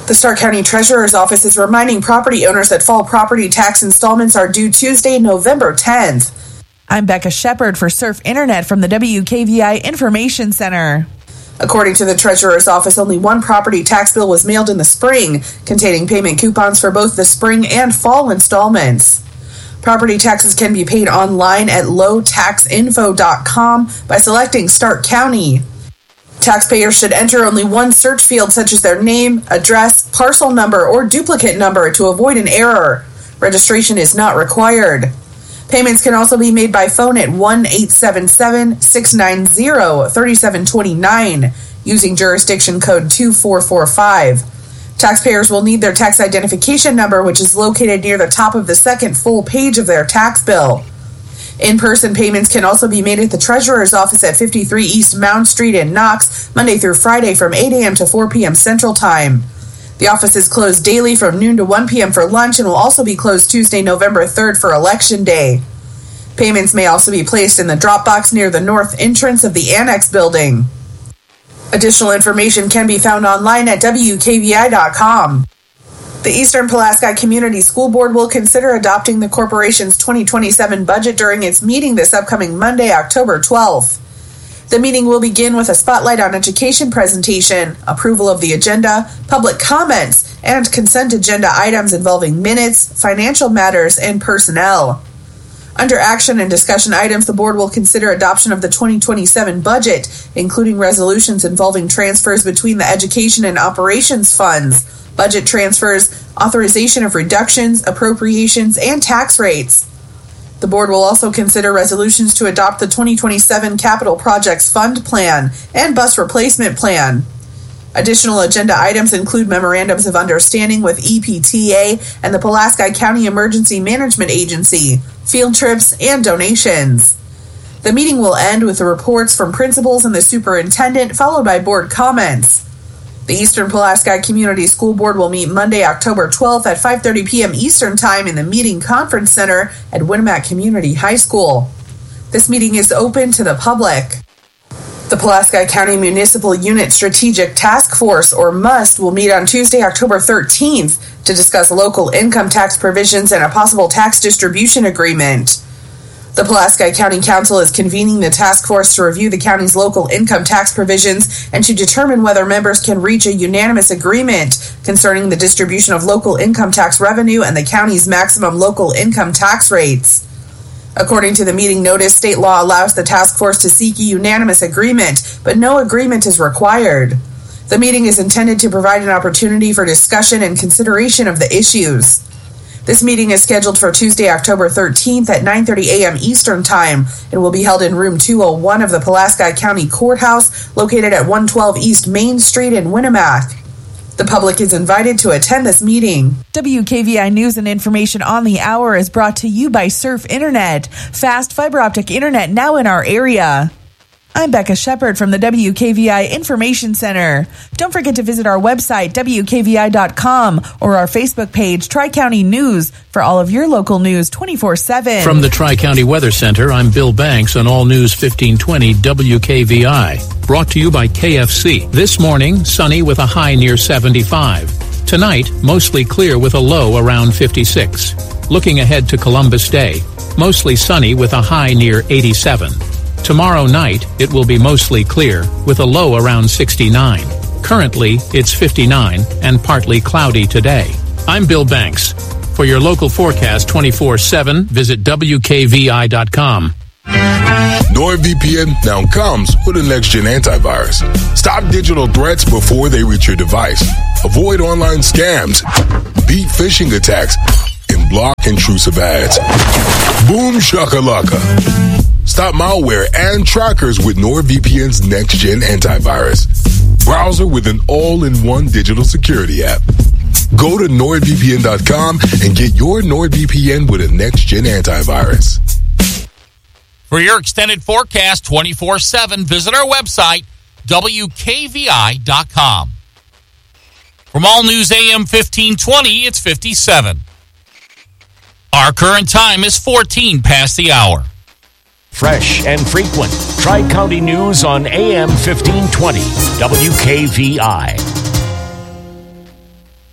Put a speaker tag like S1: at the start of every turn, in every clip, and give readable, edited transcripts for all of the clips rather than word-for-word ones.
S1: The Stark County Treasurer's Office is reminding property owners that fall property tax installments are due Tuesday, November 10th.
S2: I'm Becca Shepard for Surf Internet from the WKVI Information Center.
S1: According to the Treasurer's Office, only one property tax bill was mailed in the spring, containing payment coupons for both the spring and fall installments. Property taxes can be paid online at lowtaxinfo.com by selecting Stark County. Taxpayers should enter only one search field, such as their name, address, parcel number, or duplicate number to avoid an error. Registration is not required. Payments can also be made by phone at 1-877-690-3729 using jurisdiction code 2445. Taxpayers will need their tax identification number, which is located near the top of the second full page of their tax bill. In-person payments can also be made at the Treasurer's Office at 53 East Mound Street in Knox, Monday through Friday from 8 a.m. to 4 p.m. Central Time. The office is closed daily from noon to 1 p.m. for lunch and will also be closed Tuesday, November 3rd for Election Day. Payments may also be placed in the drop box near the north entrance of the Annex building. Additional information can be found online at WKVI.com. The Eastern Pulaski Community School Board will consider adopting the corporation's 2027 budget during its meeting this upcoming Monday, October 12th. The meeting will begin with a spotlight on education presentation, approval of the agenda, public comments, and consent agenda items involving minutes, financial matters, and personnel. Under action and discussion items, the board will consider adoption of the 2027 budget, including resolutions involving transfers between the education and operations funds, budget transfers, authorization of reductions, appropriations, and tax rates. The board will also consider resolutions to adopt the 2027 Capital Projects Fund Plan and Bus Replacement Plan. Additional agenda items include memorandums of understanding with EPTA and the Pulaski County Emergency Management Agency, field trips, and donations. The meeting will end with the reports from principals and the superintendent, followed by board comments. The Eastern Pulaski Community School Board will meet Monday, October 12th at 5:30 p.m. Eastern Time in the Meeting Conference Center at Winnemac Community High School. This meeting is open to the public. The Pulaski County Municipal Unit Strategic Task Force, or MUST, will meet on Tuesday, October 13th to discuss local income tax provisions and a possible tax distribution agreement. The Pulaski County Council is convening the task force to review the county's local income tax provisions and to determine whether members can reach a unanimous agreement concerning the distribution of local income tax revenue and the county's maximum local income tax rates. According to the meeting notice, state law allows the task force to seek a unanimous agreement, but no agreement is required. The meeting is intended to provide an opportunity for discussion and consideration of the issues. This meeting is scheduled for Tuesday, October 13th at 9:30 a.m. Eastern Time and will be held in room 201 of the Pulaski County Courthouse, located at 112 East Main Street in Winnemac. The public is invited to attend this meeting.
S2: WKVI News and information on the hour is brought to you by Surf Internet. Fast fiber optic internet now in our area. I'm Becca Shepard from the WKVI Information Center. Don't forget to visit our website, WKVI.com, or our Facebook page, Tri-County News, for all of your local news 24/7.
S3: From the Tri-County Weather Center, I'm Bill Banks on All News 1520 WKVI. Brought to you by KFC. This morning, sunny with a high near 75. Tonight, mostly clear with a low around 56. Looking ahead to Columbus Day, mostly sunny with a high near 87. Tomorrow night, it will be mostly clear, with a low around 69. Currently, it's 59 and partly cloudy today. I'm Bill Banks. For your local forecast 24/7, visit WKVI.com.
S4: NordVPN now comes with a next-gen antivirus. Stop digital threats before they reach your device. Avoid online scams, beat phishing attacks, and block intrusive ads. Boom shakalaka. Stop malware and trackers with NordVPN's next-gen antivirus. Browser with an all-in-one digital security app. Go to NordVPN.com and get your NordVPN with a next-gen antivirus.
S5: For your extended forecast 24/7, visit our website, WKVI.com. From All News AM 1520, it's 57. Our current time is 14 past the hour.
S6: Fresh and frequent. Tri-County News on AM 1520, WKVI.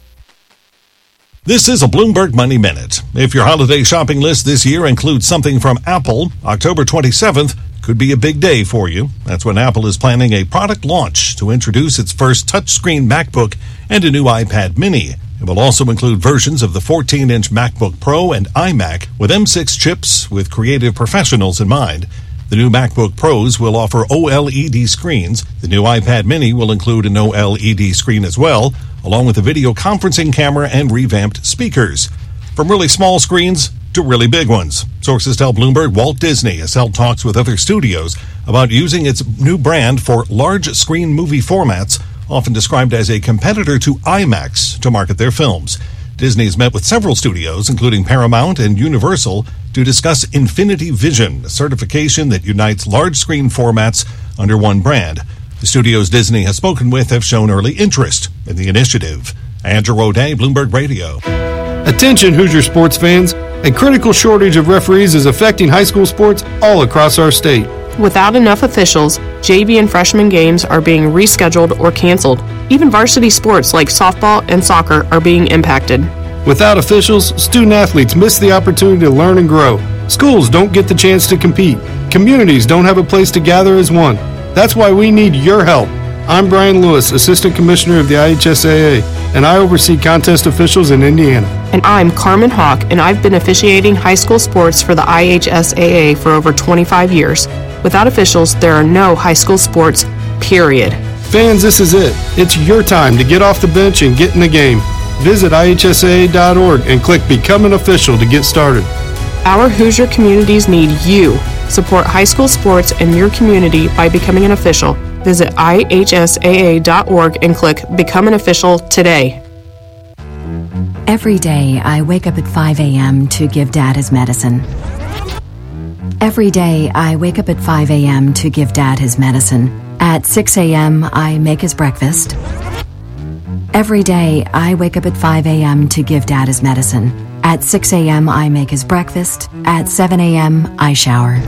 S7: This is a Bloomberg Money Minute. If your holiday shopping list this year includes something from Apple, October 27th could be a big day for you. That's when Apple is planning a product launch to introduce its first touchscreen MacBook and a new iPad mini. It will also include versions of the 14-inch MacBook Pro and iMac with M6 chips with creative professionals in mind. The new MacBook Pros will offer OLED screens. The new iPad mini will include an OLED screen as well, along with a video conferencing camera and revamped speakers. From really small screens to really big ones. Sources tell Bloomberg Walt Disney has held talks with other studios about using its new brand for large screen movie formats, often described as a competitor to IMAX, to market their films. Disney's met with several studios, including Paramount and Universal, to discuss Infinity Vision, a certification that unites large screen formats under one brand. The studios Disney has spoken with have shown early interest in the initiative. Andrew O'Day, Bloomberg Radio.
S8: Attention Hoosier sports fans, a critical shortage of referees is affecting high school sports all across our state.
S9: Without enough officials, JV and freshman games are being rescheduled or canceled. Even varsity sports like softball and soccer are being impacted.
S8: Without officials, student athletes miss the opportunity to learn and grow. Schools don't get the chance to compete. Communities don't have a place to gather as one. That's why we need your help. I'm Brian Lewis, Assistant Commissioner of the IHSAA, and I oversee contest officials in Indiana.
S9: And I'm Carmen Hawk, and I've been officiating high school sports for the IHSAA for over 25 years. Without officials, there are no high school sports, period.
S8: Fans, this is it. It's your time to get off the bench and get in the game. Visit IHSAA.org and click Become an Official to get started.
S9: Our Hoosier communities need you. Support high school sports in your community by becoming an official. Visit IHSAA.org and click Become an Official today.
S10: Every day, I wake up at 5 a.m. to give Dad his medicine. Every day, I wake up at 5 a.m. to give Dad his medicine. At 6 a.m., I make his breakfast. Every day, I wake up at 5 a.m. to give Dad his medicine. At 6 a.m., I make his breakfast. At 7 a.m., I shower.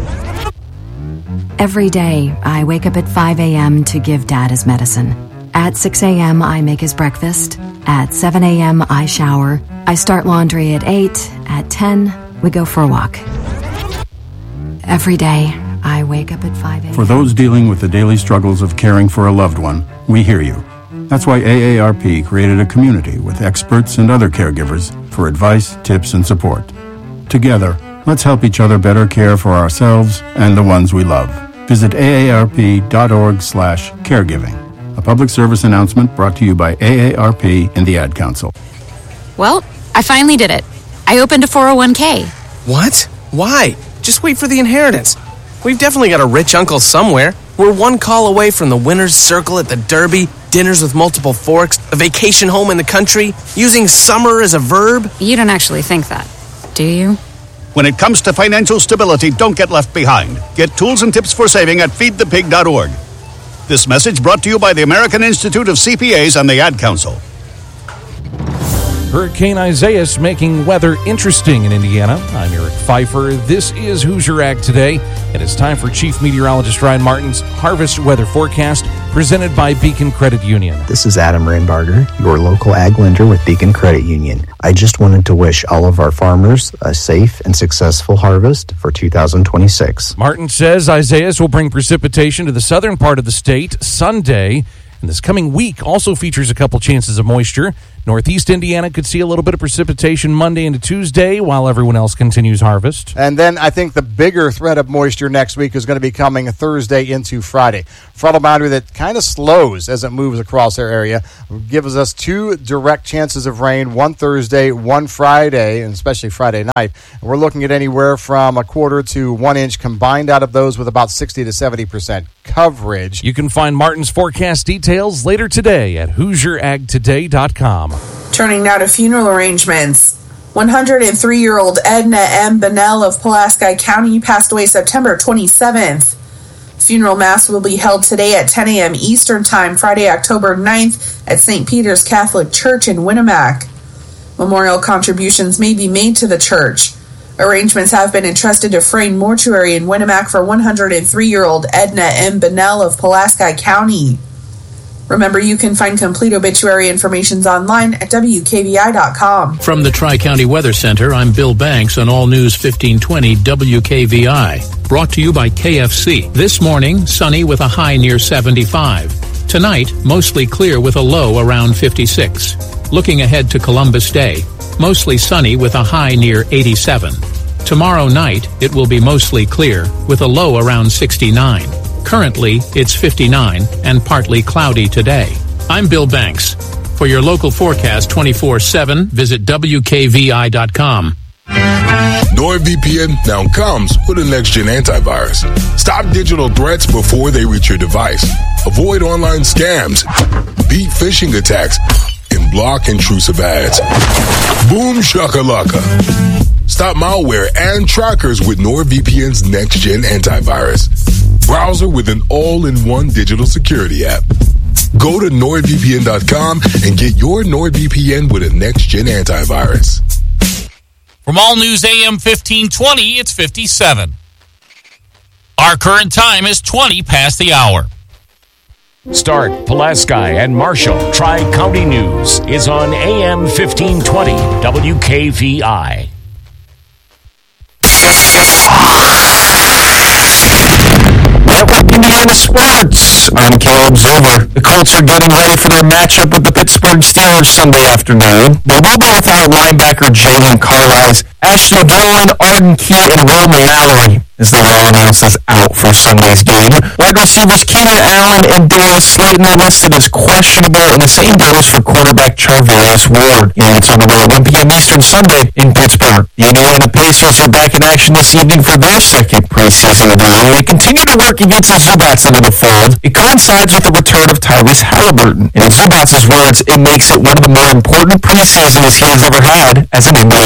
S10: Every day, I wake up at 5 a.m. to give Dad his medicine. At 6 a.m., I make his breakfast. At 7 a.m., I shower. I start laundry at 8. At 10, we go for a walk. Every day, I wake up at 5 a.m.
S11: For those dealing with the daily struggles of caring for a loved one, we hear you. That's why AARP created a community with experts and other caregivers for advice, tips, and support. Together, let's help each other better care for ourselves and the ones we love. Visit aarp.org/caregiving. A public service announcement brought to you by AARP and the Ad Council.
S12: Well, I finally did it. I opened a 401k.
S13: What? Why? Just wait for the inheritance. We've definitely got a rich uncle somewhere. We're one call away from the winner's circle at the Derby, dinners with multiple forks, a vacation home in the country, using summer as a verb.
S12: You don't actually think that, do you?
S14: When it comes to financial stability, don't get left behind. Get tools and tips for saving at feedthepig.org. This message brought to you by the American Institute of CPAs and the Ad Council.
S15: Hurricane Isaias making weather interesting in Indiana. I'm Eric Pfeiffer. This is Hoosier Ag Today, and it's time for Chief Meteorologist Ryan Martin's Harvest Weather Forecast, presented by Beacon Credit Union.
S16: This is Adam Rainbarger, your local ag lender with Beacon Credit Union. I just wanted to wish all of our farmers a safe and successful harvest for 2026.
S15: Martin says Isaias will bring precipitation to the southern part of the state Sunday, and this coming week also features a couple chances of moisture. Northeast Indiana could see a little bit of precipitation Monday into Tuesday while everyone else continues harvest.
S17: And then I think the bigger threat of moisture next week is going to be coming Thursday into Friday. Frontal boundary that kind of slows as it moves across our area gives us two direct chances of rain, one Thursday, one Friday, and especially Friday night. And we're looking at anywhere from a quarter to 1 inch combined out of those with about 60 to 70% coverage.
S15: You can find Martin's forecast details later today at HoosierAgToday.com.
S1: Turning now to funeral arrangements. 103-year-old Edna M. Bunnell of Pulaski County passed away September 27th. Funeral mass will be held today at 10 a.m. Eastern Time, Friday, October 9th at St. Peter's Catholic Church in Winnemac. Memorial contributions may be made to the church. Arrangements have been entrusted to Frayne Mortuary in Winnemac for 103-year-old Edna M. Bunnell of Pulaski County. Remember, you can find complete obituary information online at WKVI.com.
S3: From the Tri-County Weather Center, I'm Bill Banks on All News 1520 WKVI. Brought to you by KFC. This morning, sunny with a high near 75. Tonight, mostly clear with a low around 56. Looking ahead to Columbus Day, mostly sunny with a high near 87. Tomorrow night, it will be mostly clear with a low around 69. Currently, it's 59 and partly cloudy today. I'm Bill Banks. For your local forecast 24/7, visit WKVI.com.
S4: NordVPN now comes with a next-gen antivirus. Stop digital threats before they reach your device. Avoid online scams. Beat phishing attacks. And block intrusive ads. Boom shakalaka. Stop malware and trackers with NordVPN's next-gen antivirus. Browser with an all-in-one digital security app. Go to NordVPN.com and get your NordVPN with a next-gen antivirus.
S5: From All News AM 1520, it's 57. Our current time is 20 past the hour.
S6: Stark, Pulaski, and Marshall Tri-County News is on AM 1520 WKVI.
S18: Network Indiana Sports. I'm Caleb Zilver. The Colts are getting ready for their matchup with the Pittsburgh Steelers Sunday afternoon. They will be without linebacker Jalen Carlisle, Ashley Gillen, Arden Key, and Will Mallory, as they were all announced as out for Sunday's game. Wide receivers Keenan Allen and Darius Slayton are listed as questionable, and the same goes for quarterback Charvarius Ward. Games on the way 1 p.m. Eastern Sunday in Pittsburgh. The Indiana Pacers are back in action this evening for their second preseason game. They continue to work against the Zubats into the fold. It coincides with the return of Tyrese Halliburton. In Zubats' words, it makes it one of the more important preseasons he has ever had as an NBA